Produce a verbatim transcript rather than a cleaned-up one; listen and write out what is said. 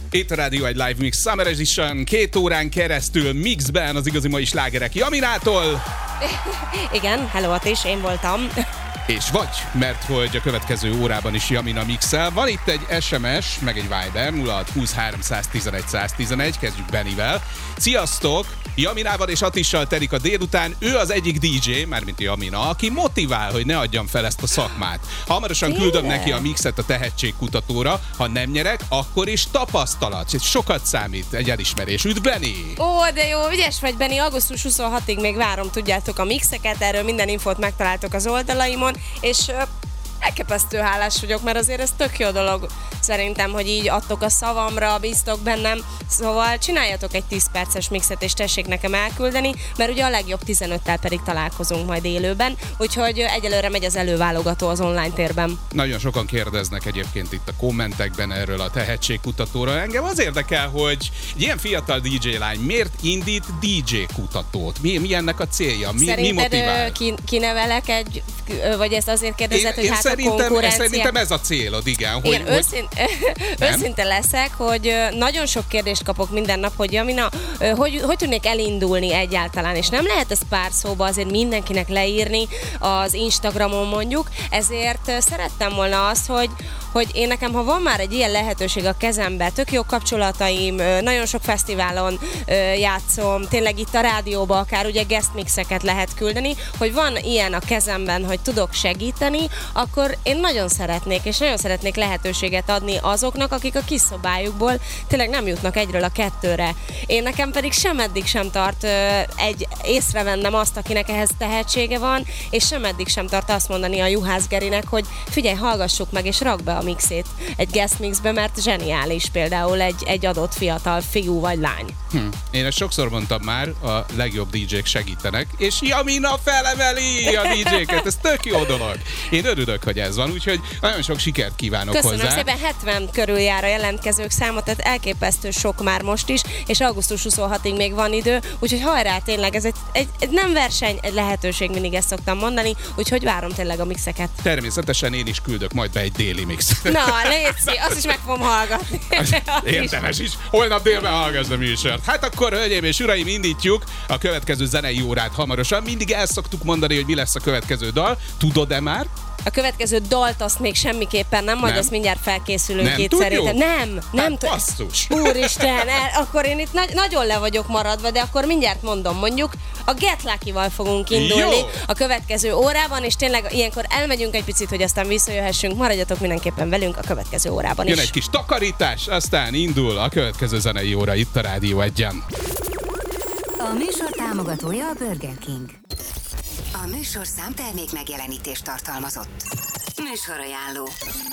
Itt a Rádió egy Live Mix Summer Edition, két órán keresztül mixben az igazi mai slágerek Jaminától. Igen, hello Atis, én voltam. És vagy, mert hogy a következő órában is Jamina mixel. Van itt egy es em es, meg egy Viber, nulla hat húsz háromszáztizenegy száztizenegy, kezdjük Bennivel. Sziasztok! Jaminával és Atissal telik a délután, ő az egyik dé dzsé, mármint Jamina, aki motivál, hogy ne adjam fel ezt a szakmát. Hamarosan küldöm neki a mixet a tehetségkutatóra, ha nem nyerek, akkor is tapasztalat. Sokat számít egy elismerés. Üdv, Benni! Ó, de jó, ügyes vagy, Benni, augusztus huszonhatodikáig még várom, tudjátok, a mixeket, erről minden infót megtaláltok az oldalaimon, és elképesztő hálás vagyok, mert azért ez tök jó dolog szerintem, hogy így adtok a szavamra, bíztok bennem, szóval csináljatok egy tíz perces mixet és tessék nekem elküldeni, mert ugye a legjobb tizenöttel pedig találkozunk majd élőben, úgyhogy egyelőre megy az előválogató az online térben. Nagyon sokan kérdeznek egyébként itt a kommentekben erről a tehetségkutatóra. Engem az érdekel, hogy egy ilyen fiatal dé dzsé lány miért indít dé dzsé kutatót? Mi, mi ennek a célja? Mi, mi motivál? Ki, kinevelek egy, vagy ezt azért kérdezed, én, hogy én hát szerintem, a konkurencia... Szerintem ez a célod, igen. Hogy, én őszint, hogy... őszinte leszek, hogy nagyon sok kérdést kapok minden nap, hogy Jamina, hogy, hogy tudnék elindulni egyáltalán, és nem lehet ezt pár szóba azért mindenkinek leírni az Instagramon mondjuk, ezért szerettem volna azt, hogy, hogy én nekem, ha van már egy ilyen lehetőség a kezembe, tök jó kapcsolataim, nagyon sok fesztiválon játszom, tényleg itt a rádióba akár ugye guest mixeket lehet küldeni, hogy van ilyen a kezemben, hogy tudok segíteni, akkor én nagyon szeretnék, és nagyon szeretnék lehetőséget adni azoknak, akik a kis szobájukból tényleg nem jutnak egyről a kettőre. Én nekem pedig sem eddig sem tart ö, egy észrevennem azt, akinek ehhez tehetsége van, és sem eddig sem tart azt mondani a Juhász Gerinek, hogy figyelj, hallgassuk meg, és rak be a mixét egy guest mixbe, mert zseniális például egy, egy adott fiatal fiú vagy lány. Hm. Én ezt sokszor mondtam már, a legjobb dé dzsék segítenek, és Jamina felemeli a dé dzséket, ez tök jó dolog. Én örülök, hogy ez van, úgyhogy nagyon sok sikert kívánok Köszönöm hozzá. Köszönöm szépen, hetven körül jár a jelentkezők száma, tehát elképesztő sok már most is, és augusztus huszonhatodikáig még van idő, úgyhogy hajrá, tényleg ez egy, egy, egy nem verseny, egy lehetőség, mindig ezt szoktam mondani, úgyhogy várom tényleg a mixeket. Természetesen én is küldök majd be egy déli mixet. Na, légy, azt is meg fogom hallgatni. Érdemes is. Holnap délben hallgass a műsort. Hát akkor, hölgyeim és uraim, indítjuk a következő zenei órát hamarosan. Mindig el szoktuk mondani, hogy mi lesz a következő dal. Tudod-e már? A következő dalt azt még semmiképpen nem, majd nem. azt mindjárt felkészülünk nem itt tudjuk? szerintem. Nem, nem hát, basszus. Úristen, el, akkor én itt na- nagyon le vagyok maradva, de akkor mindjárt mondom, mondjuk a Get Lucky-val fogunk indulni Jó. a következő órában, és tényleg ilyenkor elmegyünk egy picit, hogy aztán visszajöhessünk. Maradjatok mindenképpen velünk a következő órában is. Jön egy kis takarítás, aztán indul a következő zenei óra itt a Rádió egyen. A műsor támogatója a Burger King. A műsorszám termék megjelenítést tartalmazott. Műsorajánló.